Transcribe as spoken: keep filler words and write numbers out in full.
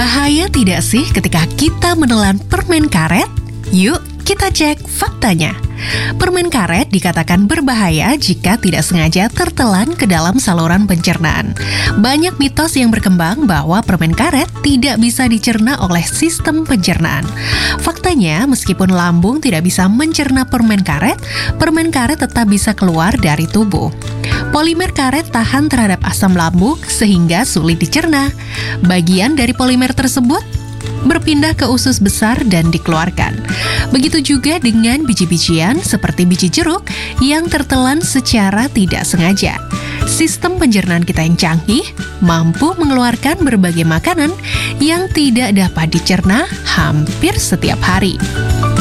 Bahaya tidak sih ketika kita menelan permen karet? Yuk, kita cek faktanya. Permen karet dikatakan berbahaya jika tidak sengaja tertelan ke dalam saluran pencernaan. Banyak mitos yang berkembang bahwa permen karet tidak bisa dicerna oleh sistem pencernaan. Faktanya, meskipun lambung tidak bisa mencerna permen karet, permen karet tetap bisa keluar dari tubuh. Polimer karet tahan terhadap asam lambung sehingga sulit dicerna. Bagian dari polimer tersebut berpindah ke usus besar dan dikeluarkan. Begitu juga dengan biji-bijian seperti biji jeruk yang tertelan secara tidak sengaja. Sistem pencernaan kita yang canggih mampu mengeluarkan berbagai makanan yang tidak dapat dicerna hampir setiap hari.